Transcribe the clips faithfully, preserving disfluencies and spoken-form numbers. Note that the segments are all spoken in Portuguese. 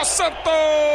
do Santos!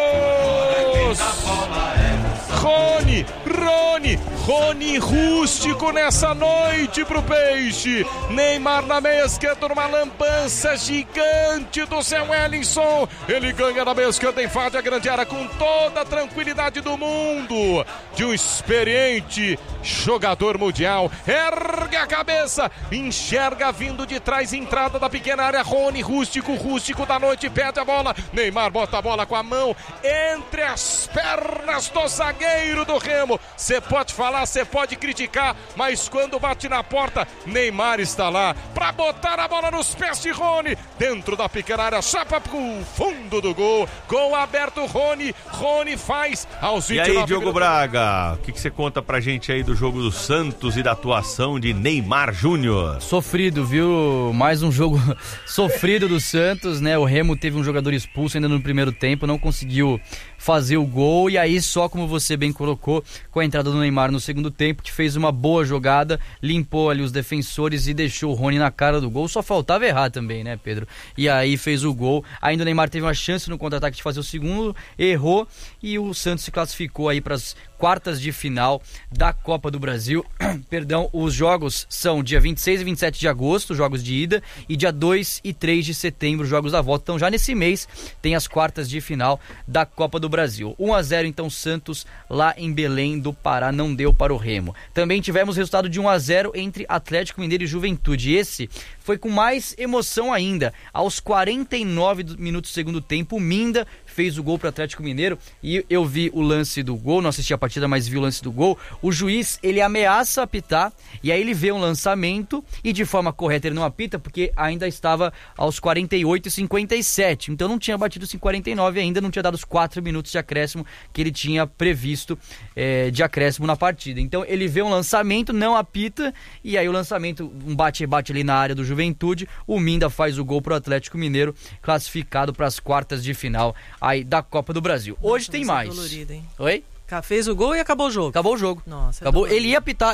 Rony, Rony, Rony rústico nessa noite pro Peixe. Neymar na meia esquerda, numa lambança gigante do seu Wellington. Ele ganha na meia esquerda, invade a grande área com toda a tranquilidade do mundo. De um experiente jogador mundial. Ergue a cabeça, enxerga vindo de trás, entrada da pequena área. Rony, rústico, rústico da noite, pede a bola. Neymar bota a bola com a mão entre as pernas do zagueiro do Remo. Você pode falar, você pode criticar, mas quando bate na porta, Neymar está lá para botar a bola nos pés de Rony, dentro da pequena área, chapa pro fundo do gol. Gol aberto, Rony, Rony faz aos vinte e nove. E aí, Diogo Braga, o que que você conta pra gente aí do jogo do Santos e da atuação de Neymar Júnior? Sofrido, viu? Mais um jogo sofrido do Santos, né? O Remo teve um jogador expulso ainda no primeiro tempo, não conseguiu fazer o gol, e aí só, como você bem colocou, com a entrada do Neymar no segundo tempo, que fez uma boa jogada, limpou ali os defensores e deixou o Rony na cara do gol. Só faltava errar também, né, Pedro? E aí fez o gol. Ainda o Neymar teve uma chance no contra-ataque de fazer o segundo, errou, e o Santos se classificou aí para as quartas de final da Copa do Brasil. Perdão, os jogos são dia vinte e seis e vinte e sete de agosto, jogos de ida, e dia dois e três de setembro, jogos da volta. Então já nesse mês tem as quartas de final da Copa do Brasil. um a zero então Santos lá em Belém do Pará, não deu para o Remo. Também tivemos resultado de um a zero entre Atlético Mineiro e Juventude. Esse foi com mais emoção ainda. Aos quarenta e nove minutos do segundo tempo, o Minda fez o gol para o Atlético Mineiro, e eu vi o lance do gol, não assisti a partida, mas vi o lance do gol. O juiz, ele ameaça apitar, e aí ele vê um lançamento, e de forma correta ele não apita, porque ainda estava aos quarenta e oito e cinquenta e sete, então não tinha batido os quarenta e nove ainda, não tinha dado os quatro minutos de acréscimo que ele tinha previsto é, de acréscimo na partida. Então ele vê um lançamento, não apita, e aí o lançamento, um bate-bate ali na área do Juventude, o Minda faz o gol pro Atlético Mineiro, classificado para as quartas de final aí da Copa do Brasil. Hoje Nossa, tem mais. Dolorido, hein? Oi? Fez o gol e acabou o jogo. Acabou o jogo. Nossa, acabou. Ele ia apitar.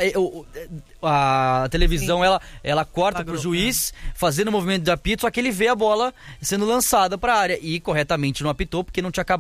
A televisão, ela, ela corta Pagou, pro juiz é. fazendo o movimento de apito, só que ele vê a bola sendo lançada pra área e corretamente não apitou, porque não tinha acabado